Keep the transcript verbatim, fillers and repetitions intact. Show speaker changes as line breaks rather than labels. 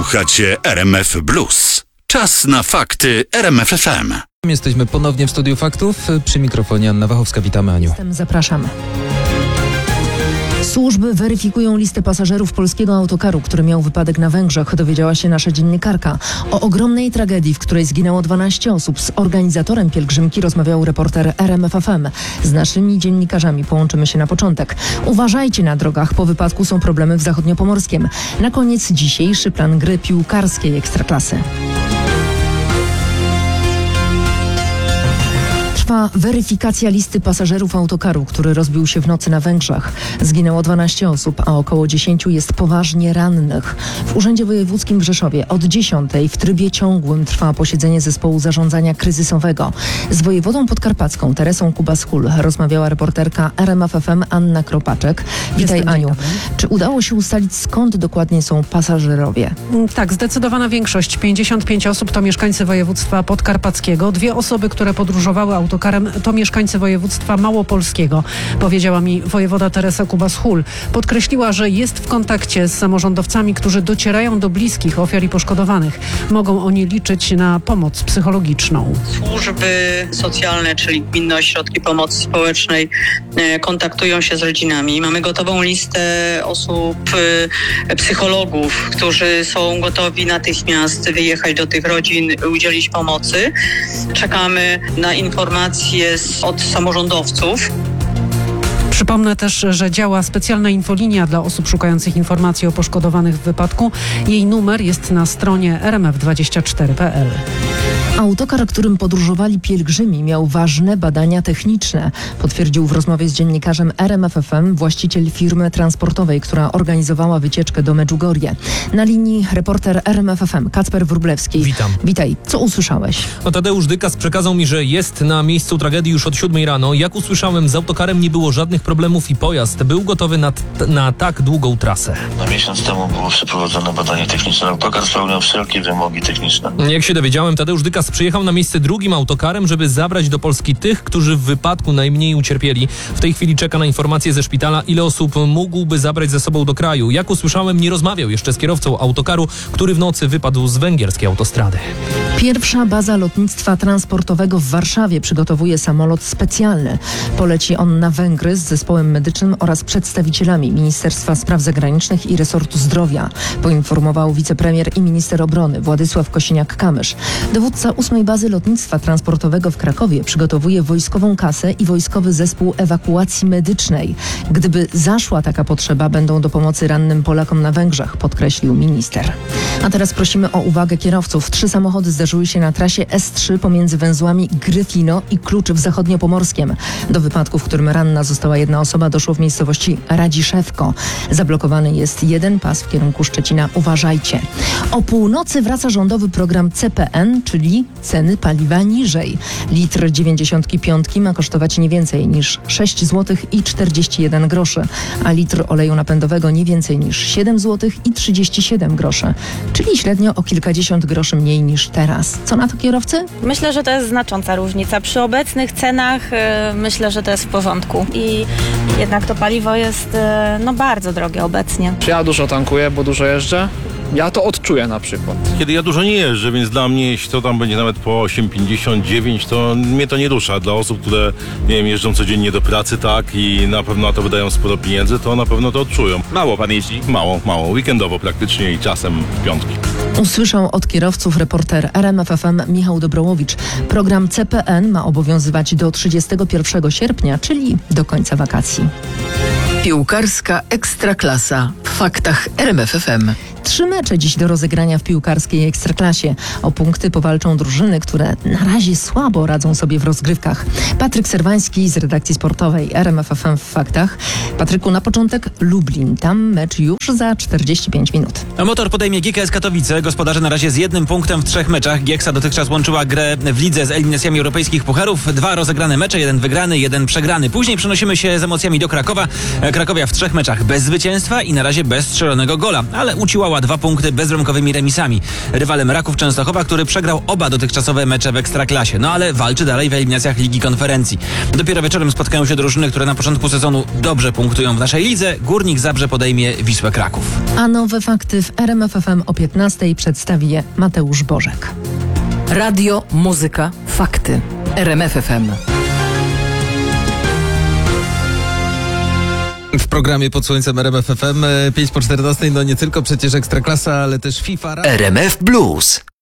Słuchacie R M F Blues. Czas na fakty R M F F M.
Jesteśmy ponownie w Studiu Faktów. Przy mikrofonie Anna Wachowska. Witamy, Aniu.
Zapraszamy. Służby weryfikują listę pasażerów polskiego autokaru, który miał wypadek na Węgrzech, dowiedziała się nasza dziennikarka. O ogromnej tragedii, w której zginęło dwanaście osób, z organizatorem pielgrzymki rozmawiał reporter R M F F M. Z naszymi dziennikarzami połączymy się na początek. Uważajcie na drogach, po wypadku są problemy w Zachodniopomorskiem. Na koniec dzisiejszy plan gry piłkarskiej Ekstraklasy. Trwa weryfikacja listy pasażerów autokaru, który rozbił się w nocy na Węgrzech. Zginęło dwanaście osób, a około dziesięciu jest poważnie rannych. W Urzędzie Wojewódzkim w Rzeszowie od dziesiątej w trybie ciągłym trwa posiedzenie zespołu zarządzania kryzysowego. Z wojewodą podkarpacką Teresą Kubas-Hul rozmawiała reporterka R M F F M Anna Kropaczek. Witaj,
Jestem,
Aniu. Czy udało się ustalić, skąd dokładnie są pasażerowie?
Tak, zdecydowana większość, pięćdziesiąt pięć osób to mieszkańcy województwa podkarpackiego. Dwie osoby, które podróżowały autokarem, to mieszkańcy województwa małopolskiego, powiedziała mi wojewoda Teresa Kubas-Hul. Podkreśliła, że jest w kontakcie z samorządowcami, którzy docierają do bliskich ofiar i poszkodowanych. Mogą oni liczyć na pomoc psychologiczną.
Służby socjalne, czyli gminne ośrodki pomocy społecznej kontaktują się z rodzinami. Mamy gotową listę osób, psychologów, którzy są gotowi natychmiast wyjechać do tych rodzin, udzielić pomocy. Czekamy na informacje od samorządowców.
Przypomnę też, że działa specjalna infolinia dla osób szukających informacji o poszkodowanych w wypadku. Jej numer jest na stronie r m f dwadzieścia cztery kropka p l.
Autokar, którym podróżowali pielgrzymi, miał ważne badania techniczne, potwierdził w rozmowie z dziennikarzem R M F F M właściciel firmy transportowej, która organizowała wycieczkę do Medjugorje. Na linii reporter R M F F M Kacper Wróblewski.
Witam.
Witaj. Co usłyszałeś?
No, Tadeusz Dykas przekazał mi, że jest na miejscu tragedii już od siódmej rano. Jak usłyszałem, z autokarem nie było żadnych problemów i pojazd był gotowy na, t- na tak długą trasę.
Na miesiąc temu było przeprowadzone badanie techniczne. Autokar spełniał wszelkie wymogi techniczne.
Jak się dowiedziałem, Tadeusz Dykas przyjechał na miejsce drugim autokarem, żeby zabrać do Polski tych, którzy w wypadku najmniej ucierpieli. W tej chwili czeka na informacje ze szpitala, ile osób mógłby zabrać ze sobą do kraju. Jak usłyszałem, nie rozmawiał jeszcze z kierowcą autokaru, który w nocy wypadł z węgierskiej autostrady.
Pierwsza baza lotnictwa transportowego w Warszawie przygotowuje samolot specjalny. Poleci on na Węgry z zespołem medycznym oraz przedstawicielami Ministerstwa Spraw Zagranicznych i Resortu Zdrowia, poinformował wicepremier i minister obrony Władysław Kosiniak-Kamysz. Dowódca ósmej bazy lotnictwa transportowego w Krakowie przygotowuje wojskową kasę i wojskowy zespół ewakuacji medycznej. Gdyby zaszła taka potrzeba, będą do pomocy rannym Polakom na Węgrzech, podkreślił minister. A teraz prosimy o uwagę kierowców. Trzy samochody zderzyły się na trasie S trzy pomiędzy węzłami Gryfino i Klucz w Zachodniopomorskiem. Do wypadku, w którym ranna została jedna osoba, doszło w miejscowości Radziszewko. Zablokowany jest jeden pas w kierunku Szczecina. Uważajcie. O północy wraca rządowy program C P N, czyli ceny paliwa niżej. Litr dziewięćdziesiątki piątki ma kosztować nie więcej niż sześć złotych i czterdzieści jeden groszy, a litr oleju napędowego nie więcej niż siedem złotych i trzydzieści siedem groszy, czyli średnio o kilkadziesiąt groszy mniej niż teraz. Co na to kierowcy?
Myślę, że to jest znacząca różnica. Przy obecnych cenach yy, myślę, że to jest w porządku i jednak to paliwo jest yy, no bardzo drogie obecnie.
Ja dużo tankuję, bo dużo jeżdżę. Ja to odczuję na przykład.
Kiedy ja dużo nie jeżdżę, więc dla mnie, jeśli to tam będzie nawet po osiem pięćdziesiąt dziewięć, to mnie to nie rusza. Dla osób, które, nie wiem, jeżdżą codziennie do pracy, tak, i na pewno na to wydają sporo pieniędzy, to na pewno to odczują.
Mało pan jeździ?
Mało, mało. Weekendowo praktycznie i czasem w piątki.
Usłyszał od kierowców reporter R M F F M Michał Dobrołowicz. Program C P N ma obowiązywać do trzydziestego pierwszego sierpnia, czyli do końca wakacji.
Piłkarska Ekstraklasa w faktach R M F F M.
Trzy mecze dziś do rozegrania w piłkarskiej Ekstraklasie. O punkty powalczą drużyny, które na razie słabo radzą sobie w rozgrywkach. Patryk Serwański z redakcji sportowej R M F F M w faktach. Patryku, na początek Lublin. Tam mecz już za czterdzieści pięć minut.
A Motor podejmie G K S Katowice. Gospodarze na razie z jednym punktem w trzech meczach. Gieksa dotychczas łączyła grę w lidze z eliminacjami europejskich pucharów. Dwa rozegrane mecze, jeden wygrany, jeden przegrany. Później przenosimy się z emocjami do Krakowa. Krakowia w trzech meczach bez zwycięstwa i na razie bez strzelonego gola, ale uciła zdobyła dwa punkty bezbramkowymi remisami. Rywalem Raków Częstochowa, który przegrał oba dotychczasowe mecze w Ekstraklasie. No ale walczy dalej w eliminacjach Ligi Konferencji. Dopiero wieczorem spotkają się drużyny, które na początku sezonu dobrze punktują w naszej lidze. Górnik Zabrze podejmie Wisłę Kraków.
A nowe fakty w R M F F M o piętnastej przedstawi je Mateusz Bożek.
Radio, muzyka, fakty. R M F F M.
W programie Pod Słońcem R M F F M pięć po czternastej, no nie tylko przecież Ekstraklasa, ale też FIFA.
R M F Blues.